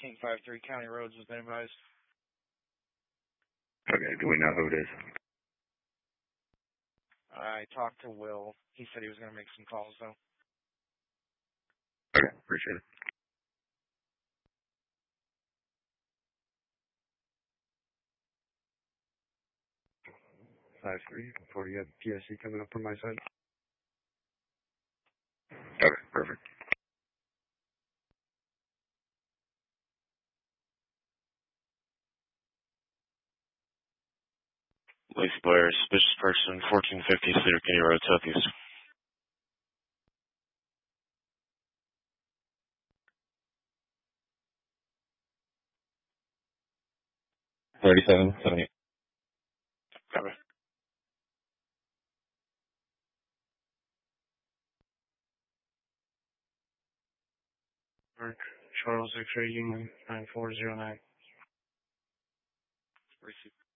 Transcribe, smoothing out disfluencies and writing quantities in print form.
King 53 County Roads was advised. Okay, do we know who it is? I talked to Will. He said he was going to make some calls, though. Okay, appreciate it. 5-3, before you have PSC coming up from my side. Okay, perfect. Lacey Blair, suspicious person, 1450 Cedar Kenny Road, Southeast. $37.78. Copy. Mark, Charles X-ray Union 9409. Receive.